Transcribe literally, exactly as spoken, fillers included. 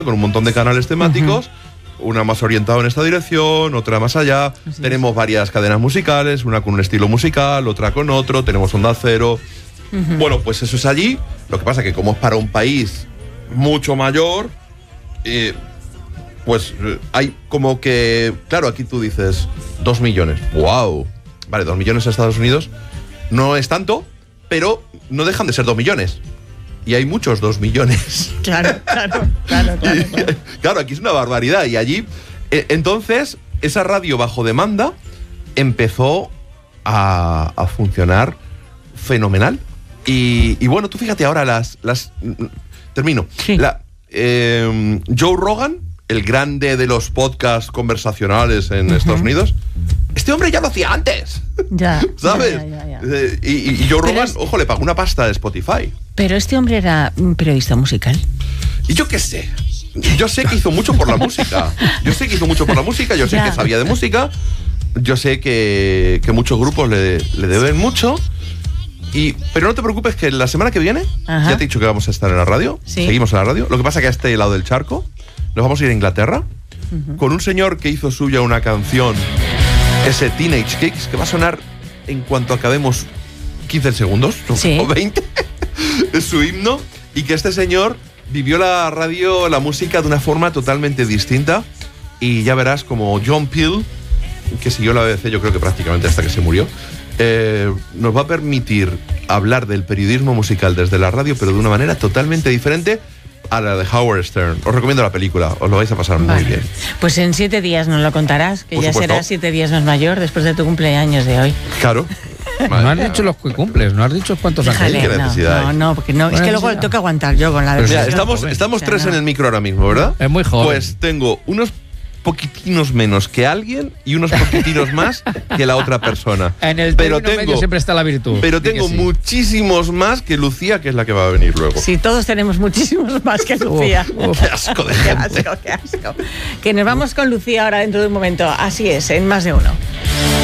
con un montón de canales temáticos, uh-huh. una más orientada en esta dirección, otra más allá. Así tenemos es. varias cadenas musicales, una con un estilo musical, otra con otro, tenemos Onda Cero. Uh-huh. Bueno, pues eso es allí. Lo que pasa que como es para un país mucho mayor, eh, pues eh, hay como que, claro, aquí tú dices dos millones. ¡Wow! Vale, dos millones en Estados Unidos no es tanto, pero no dejan de ser dos millones. Y hay muchos dos millones. Claro, claro, claro, claro. Claro, claro aquí es una barbaridad. Y allí, eh, entonces, esa radio bajo demanda empezó a, a funcionar fenomenal. Y, y bueno, tú fíjate ahora las... las termino. Sí. La, eh, Joe Rogan, el grande de los podcasts conversacionales en uh-huh. Estados Unidos, este hombre ya lo hacía antes. Ya. ¿Sabes? Ya, ya, ya, ya. Eh, y, y Joe Rogan, es... ojo, le pagó una pasta de Spotify. Pero este hombre era un periodista musical. Y yo qué sé. Yo sé que hizo mucho por la música. Yo sé que hizo mucho por la música, yo sé ya. que sabía de música. Yo sé que, que muchos grupos le, le deben mucho. Y, pero no te preocupes que la semana que viene, Ajá. ya te he dicho que vamos a estar en la radio. ¿Sí? Seguimos en la radio. Lo que pasa es que a este lado del charco nos vamos a ir a Inglaterra uh-huh. con un señor que hizo suya una canción, ese Teenage Kicks, que va a sonar en cuanto acabemos quince segundos, ¿Sí? o veinte. Es su himno. Y que este señor vivió la radio, la música de una forma totalmente distinta. Y ya verás como John Peel, que siguió la B B C yo creo que prácticamente hasta que se murió, eh, nos va a permitir hablar del periodismo musical desde la radio, pero de una manera totalmente diferente a la de Howard Stern. Os recomiendo la película, os lo vais a pasar vale. muy bien. Pues en siete días nos lo contarás, que Por ya supuesto. serás siete días más mayor después de tu cumpleaños de hoy. Claro. No has dicho los que cumples, no has dicho cuántos Déjale, años. ¿Qué necesidad no, hay? no, no, porque no, es que luego le toca aguantar yo con la Mira, versión. estamos, estamos tres o sea, no. en el micro ahora mismo, ¿verdad? Es muy joven. Pues tengo unos poquitinos menos que alguien y unos poquitinos más que la otra persona. En el pero tengo, medio siempre está la virtud. Pero tengo sí. muchísimos más que Lucía, que es la que va a venir luego. Sí, todos tenemos muchísimos más que Lucía. Uf, uf. Qué asco de gente. Qué asco, qué asco. Que nos vamos con Lucía ahora dentro de un momento. Así es, en Más de Uno.